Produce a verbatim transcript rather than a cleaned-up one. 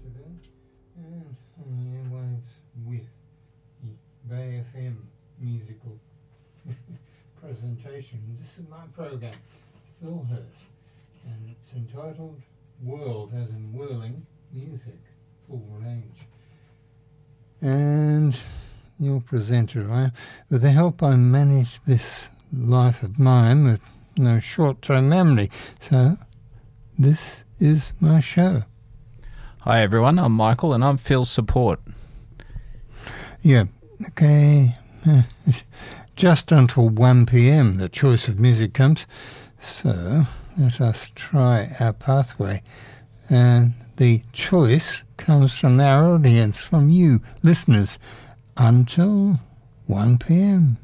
today, and on the airwaves with the Bay F M musical presentation. This is my program, Phil Hurst, and it's entitled World, as in whirling music, full range. And your presenter, I, with the help I manage this life of mine with no short-term memory. So this is my show. Hi everyone, I'm Michael and I'm Phil's support. Yeah, okay. Uh, just until one p.m. the choice of music comes. So let us try our pathway. And the choice comes from our audience, from you, listeners, until one p.m.